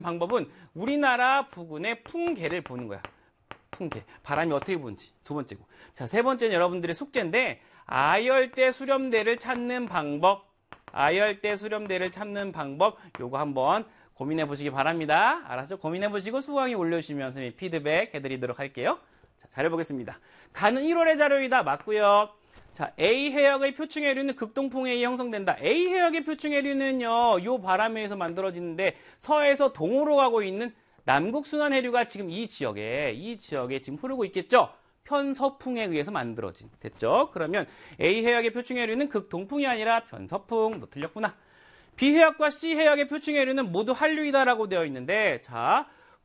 방법은 우리나라 부근의 풍계를 보는 거야. 풍계. 바람이 어떻게 부는지. 두 번째고. 자, 세 번째는 여러분들의 숙제인데 아열대 수렴대를 찾는 방법. 아열대 수렴대를 찾는 방법. 요거 한번 고민해 보시기 바랍니다. 알았죠? 고민해 보시고 수강에 올려주시면 선생님이 피드백 해드리도록 할게요. 자, 잘해보겠습니다. 가는 1월의 자료이다. 맞고요. 자, A 해역의 표층 해류는 극동풍에 의해 형성된다. A 해역의 표층 해류는요, 요 바람에 의해서 만들어지는데 서에서 동으로 가고 있는 남극 순환 해류가 지금 이 지역에 지금 흐르고 있겠죠? 편서풍에 의해서 만들어진. 됐죠? 그러면 A 해역의 표층 해류는 극동풍이 아니라 편서풍. 너 틀렸구나. B 해역과 C 해역의 표층 해류는 모두 한류이다라고 되어 있는데, 자,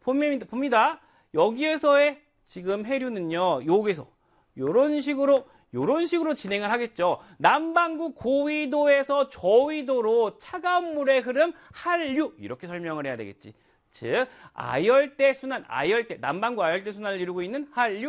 봅니다. 여기에서의 지금 해류는요, 여기서 요런 식으로 진행을 하겠죠. 남반구 고위도에서 저위도로 차가운 물의 흐름 한류 이렇게 설명을 해야 되겠지. 즉 아열대 순환, 남반구 아열대 순환을 이루고 있는 한류.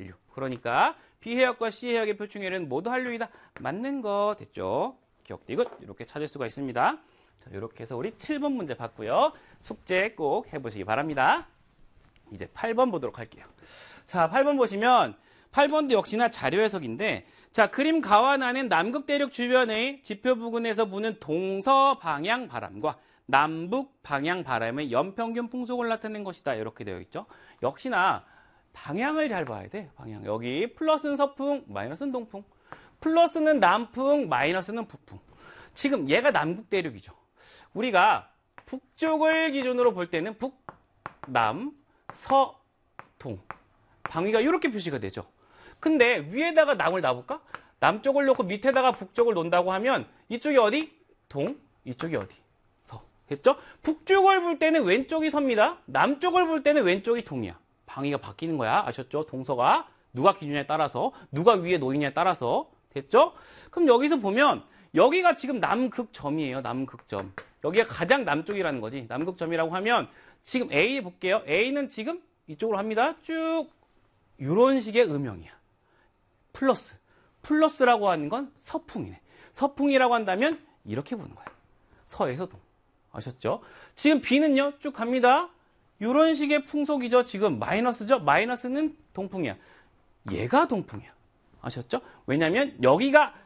그러니까 B해역과 C해역의 표층해류는 모두 한류이다. 맞는 거 됐죠? 기억 디귿 이렇게 찾을 수가 있습니다. 자, 이렇게 해서 우리 7번 문제 봤고요. 숙제 꼭 해보시기 바랍니다. 이제 8번 보도록 할게요. 자, 8번 보시면 8번도 역시나 자료 해석인데, 자, 그림 가완하는 남극 대륙 주변의 지표 부근에서 부는 동서 방향 바람과 남북 방향 바람의 연평균 풍속을 나타낸 것이다. 이렇게 되어 있죠. 역시나 방향을 잘 봐야 돼. 방향. 여기 플러스는 서풍, 마이너스는 동풍. 플러스는 남풍, 마이너스는 북풍. 지금 얘가 남극 대륙이죠. 우리가 북쪽을 기준으로 볼 때는 북, 남, 서, 동. 방위가 이렇게 표시가 되죠. 근데 위에다가 남을 놔볼까? 남쪽을 놓고 밑에다가 북쪽을 놓는다고 하면 이쪽이 어디? 동, 이쪽이 어디? 서. 됐죠? 북쪽을 볼 때는 왼쪽이 서입니다. 남쪽을 볼 때는 왼쪽이 동이야. 방위가 바뀌는 거야. 아셨죠? 동서가 누가 기준에 따라서, 누가 위에 놓이냐에 따라서. 됐죠? 그럼 여기서 보면 여기가 지금 남극점이에요. 남극점. 여기가 가장 남쪽이라는 거지. 남극점이라고 하면 지금 A 볼게요. A는 지금 이쪽으로 합니다. 쭉 이런 식의 음영이야. 플러스라고 하는 건 서풍이네. 서풍이라고 한다면 이렇게 보는 거야. 서에서 동. 아셨죠? 지금 B는요, 쭉 갑니다. 이런 식의 풍속이죠. 지금 마이너스죠? 마이너스는 동풍이야. 얘가 동풍이야. 아셨죠? 왜냐면 여기가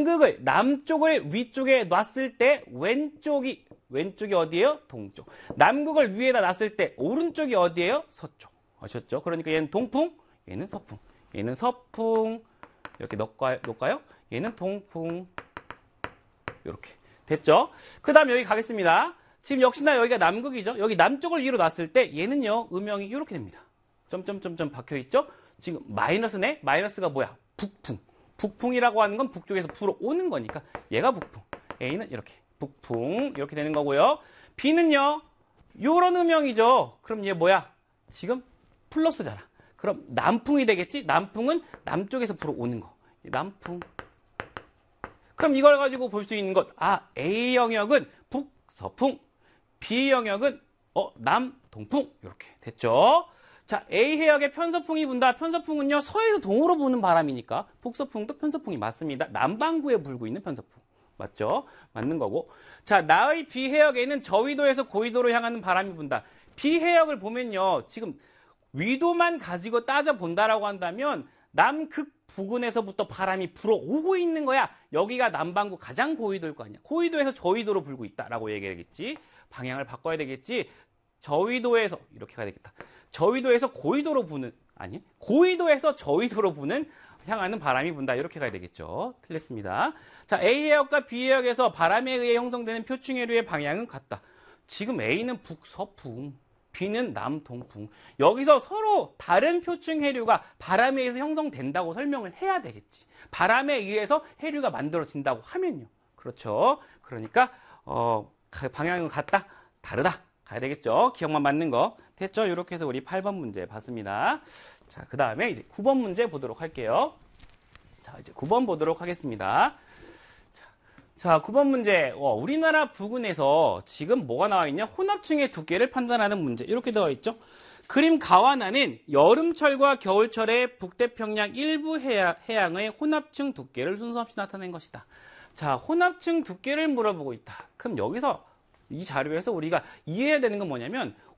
남쪽을 위쪽에 놨을 때 왼쪽이 어디예요? 동쪽. 남극을 위에다 놨을 때 오른쪽이 어디예요? 서쪽. 아셨죠? 그러니까 얘는 동풍, 얘는 서풍. 얘는 서풍. 이렇게 놓을까요? 얘는 동풍. 이렇게. 됐죠? 그 다음 여기 가겠습니다. 지금 역시나 여기가 남극이죠? 여기 남쪽을 위로 놨을 때 얘는요, 음영이 이렇게 됩니다. 점점점점 박혀있죠? 지금 마이너스네? 마이너스가 뭐야? 북풍. 북풍이라고 하는 건 북쪽에서 불어오는 거니까 얘가 북풍. A는 이렇게. 북풍. 이렇게 되는 거고요. B는요, 요런 음영이죠? 그럼 얘 뭐야? 지금 플러스잖아. 그럼 남풍이 되겠지? 남풍은 남쪽에서 불어오는 거. 남풍. 그럼 이걸 가지고 볼 수 있는 것. 아, A 영역은 북서풍. B 영역은 남동풍. 이렇게 됐죠? 자, A 해역에 편서풍이 분다. 편서풍은요, 서에서 동으로 부는 바람이니까 북서풍도 편서풍이 맞습니다. 남반구에 불고 있는 편서풍. 맞죠? 맞는 거고. 자, 나의 B 해역에는 저위도에서 고위도로 향하는 바람이 분다. B 해역을 보면요, 지금 위도만 가지고 따져본다라고 한다면 남극 부근에서부터 바람이 불어오고 있는 거야. 여기가 남반구 가장 고위도일 거 아니야. 고위도에서 저위도로 불고 있다라고 얘기해야겠지. 방향을 바꿔야 되겠지. 저위도에서 이렇게 가야 되겠다. 저위도에서 고위도로 부는, 아니, 고위도에서 저위도로 부는 향하는 바람이 분다. 이렇게 가야 되겠죠. 틀렸습니다. 자, A 해역과 B 해역에서 바람에 의해 형성되는 표층해류의 방향은 같다. 지금 A는 북서풍, B는 남동풍. 여기서 서로 다른 표층 해류가 바람에 의해서 형성된다고 설명을 해야 되겠지. 바람에 의해서 해류가 만들어진다고 하면요. 그렇죠. 그러니까 방향은 같다, 다르다. 가야 되겠죠. 기억만 맞는 거. 됐죠? 이렇게 해서 우리 8번 문제 봤습니다. 자, 그 다음에 이제 9번 문제 보도록 할게요. 자, 이제 9번 보도록 하겠습니다. 자, 9번 문제. 우리나라 부근에서 지금 뭐가 나와 있냐? 혼합층의 두께를 판단하는 문제. 이렇게 되어 있죠. 그림 가완하는 여름철과 겨울철의 북태평양 일부 해양의 혼합층 두께를 순서 없이 나타낸 것이다. 자, 혼합층 두께를 물어보고 있다. 그럼 여기서 이 자료에서 우리가 이해해야 되는 건 뭐냐면